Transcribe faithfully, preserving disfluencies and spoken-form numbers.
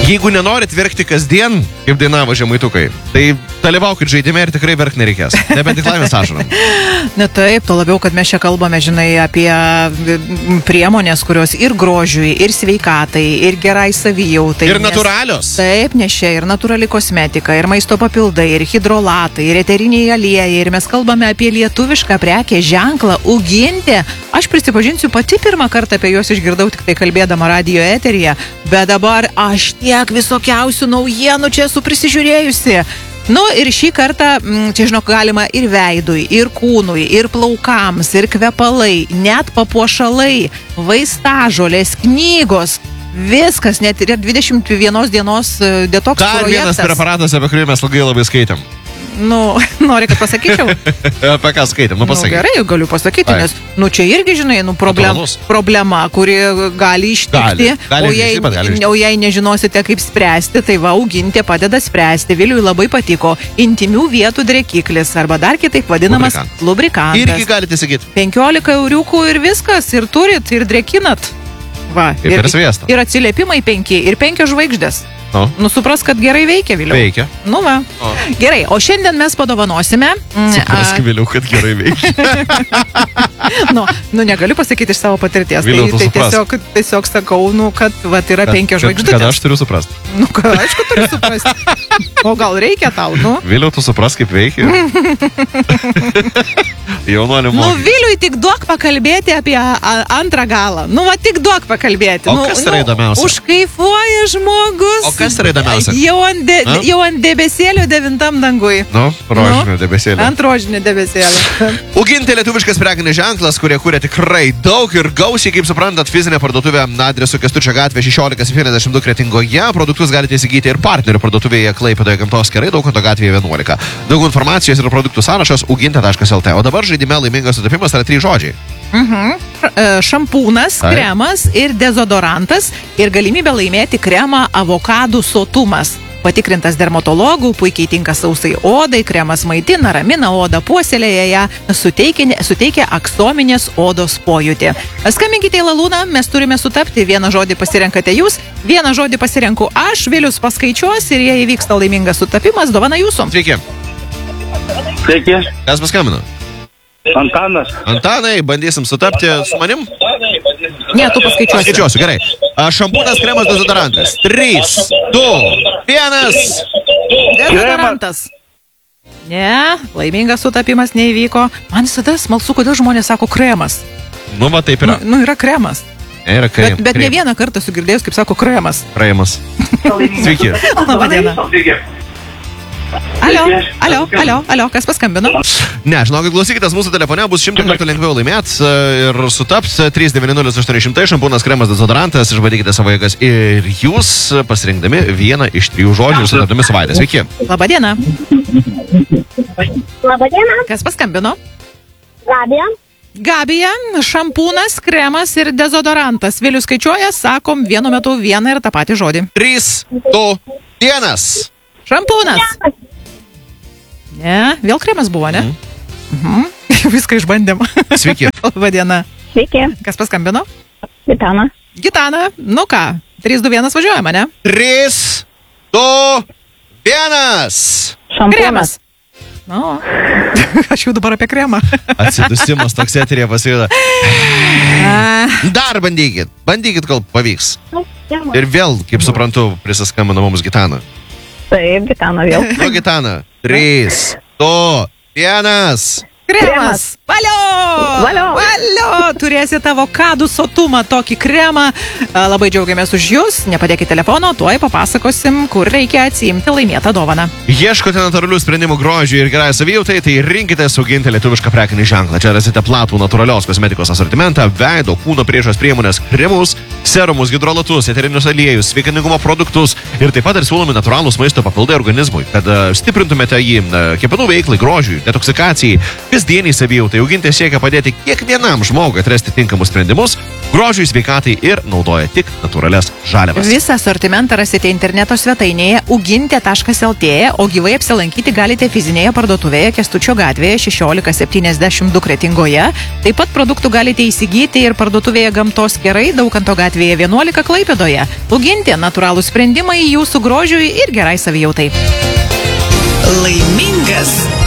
Jeigu nenorit verkti kasdien, kaip dainavo Žemaitukai, tai dalyvaukit žaidime ir tikrai verkti nereikės. Nebent tik laimės ašarom. Na taip, to labiau, kad mes čia kalbame, žinai, apie priemonės, kurios ir grožiui, ir sveikatai, ir gerai savijautai. Ir natūralios. Taip, nes čia ir natūrali kosmetika, ir maisto papildai, ir hidrolatai, ir eteriniai aliejai. Ir mes kalbame apie lietuvišką prekės ženklą Ugintė. Aš prisipažinsiu, pati pirmą kartą apie juos išgirdau tik tai kalbėdama radijo eteryje, bet dabar aš tiek visokiausių naujienų čia esu prisižiūrėjusi. Nu ir šį kartą, čia žinok, galima ir veidui, ir kūnui, ir plaukams, ir kvepalai, net papuošalai, vaistažolės, knygos, viskas, net ir dvidešimt vienos dienos detoks Dar projektas. vienas preparatas, apie kurį mes ilgai labai skaitėm. Nu, nori, kad pasakyčiau? Apie ką skaitėm? Nu, pasakyk. Nu, gerai, galiu pasakyti, Ai. nes, nu, čia irgi, žinai, nu, problem, Natūralus. problema, kuri gali ištikti, Gali, gali o, jei, ištikti, bet gali ištikti. o jei nežinosite, kaip spręsti, tai va, Ugintė padeda spręsti. Viliui labai patiko intimių vietų drėkiklis, arba dar kitaip vadinamas Lubrikant. lubrikantas. Irgi galite įsigyti. penkiolika euriukų ir viskas, ir turit, ir drėkinat. Va, Kaip ir, per sviestą. ir atsiliepimai penki, ir penkios žvaigždės. Nu, Nu, supras, kad gerai veikia, Viliau. veikia. Nu, va. O. Gerai, o šiandien mes padovanosime. mm, Suprask vėliau, kad gerai veikia. Nu, nu, negaliu pasakyti iš savo patirties. Viliau, tu tai tai suprask. tiesiog, tiesiog sakau, nu, kad va, yra penkios Kad žvaigždutės. aš turiu suprasti. Nu, ką, aišku, turiu suprasti. O gal reikia tau, nu? Vėliau tu supras, kaip veikia. Jaunuolių Nu, mokytis. Viliui tik duok pakalbėti apie a, antrą galą. Nu, va, tik duok pakalbėti. O nu, kas yra nu, įdomiausia? Užkaifuoja žmogus. O kas yra įdomiausia? Jau ant, de, A? jau ant debesėlio devintam dangui. Nu, rožinio debesėlio. Ant rožinio debesėlio. Ugintė lietuviškas prekinis ženklas, kurie kuria tikrai daug ir gausiai, kaip suprantat, fizinė parduotuvė adresu Kęstučio gatvė šešiolika septyniasdešimt du Kretingoje. Produktus galite įsigyti ir partnerių parduotuvėje Klaipėdoje Gamtos kerai, Daukanto gatvėje vienuolika. Daug informacijos ir produktų sąrašas ugintė taškas lt. O dabar žaidime laimingas sutapimas yra trys žodžiai. Mhm. E, Šampūnas, Taip. kremas ir dezodorantas ir galimybė laimėti kremą avokadų sotumas. Patikrintas dermatologų, puikiai tinka sausai odai, kremas maitina, ramina odą, puoselėja ją, suteikia, suteikia aksominės odos pojūtį. Skambinkite į Lalūną, mes turime sutapti, vieną žodį pasirenkate jūs, vieną žodį pasirenku aš, Vilius paskaičiuos ir jei įvyksta laimingas sutapimas, dovana jūsų. Sveiki. Sveiki, Kas paskambino? Antanas. Antanai, bandysim sutapti su manim? Ne, tu paskaičiuosi. Skaičiuosiu, gerai. A, Šampūnas, kremas, dezodorantas. Trys, du, vienas. Dezodorantas. Ne, laimingas sutapimas neįvyko. Man visada smalsu, kodėl žmonės sako kremas. Nu, va taip Nu, yra. nu yra kremas. Yra Bet, krem. bet ne vieną kartą sugirdėjus, kaip sako kremas. Kremas. Sveiki. Labadiena. Alio, alio, alio, alio, kas paskambino? Ne, žinokit, klausykitės, mūsų telefone bus šimtą kartų lengviau laimėti ir sutaps trys devyni nulis aštuoni šimtai, šampūnas, kremas, dezodorantas, išbandykite savo jėgas ir jūs pasirinkdami vieną iš trijų žodžių ir sutapdami su Vaida. Sveiki. Labadiena. Labadiena, Kas paskambino? Gabija. Gabija, šampūnas, kremas ir dezodorantas. Vėliau skaičiuoja, sakom vienu metu vieną ir tą patį žodį. Trys, du, vienas. Šampūnas. Ne, vėl kremas buvo, ne? Mhm. Viską išbandėm. Sveiki. Labadiena. Sveiki, Kas paskambino? Gitana. Gitana, nu ką, trys, du, vienas važiuojame, ne? Trys, du, vienas. Šampūnas. Kremas. Nu, aš jau dabar apie kremą. Atsidusimas toks eterėje pasijuda. A, Dar bandykit. Bandykit, kol pavyks. Ir vėl, kaip suprantu, prisiskambino mums Gitana. Taip, Gitana vėl. Nu, Gitana. Trys, du, vienas. Kremas. Valio! Valio! Valio! Turėsi tavo avokadų sotumą, tokį kremą. A, Labai džiaugiamės už jūs. Nepadėkite telefono, tuoj papasakosim, kur reikia atsiimti laimėtą dovaną. Ieškote natūralių sprendimų grožiui ir gerai savijautai, tai rinkite Ugintė lietuvišką prekinį ženklą. Čia rasite platų natūralios kosmetikos asortimentą, veido, kūno priežiūros priemonės, kremus, serumus, hidrolatus, eterinius aliejus, sveikatingumo produktus ir taip pat ir siūlomi natūralūs maisto papildai organizmui, kad uh, stiprintumėte jį uh, kepenų veiklai, grožiui, detoksikacijai, kasdieniai savijautai. Ugintė siekia padėti kiekvienam žmogui atrasti tinkamus sprendimus, grožiui, sveikatai ir naudoja tik natūralias žaliavas. Visą asortimentą rasite interneto svetainėje ugintė taškas lt, o gyvai apsilankyti galite fizinėje parduotuvėje Kęstučio gatvėje šešiolika septyniasdešimt du Kretingoje. Taip pat produktų galite įsigyti ir parduotuvėje Gamtos kerai Daukanto gatvėje vienuolika Klaipėdoje. Ugintė – natūralūs sprendimai jūsų grožiui ir gerai savijautai. Laimingas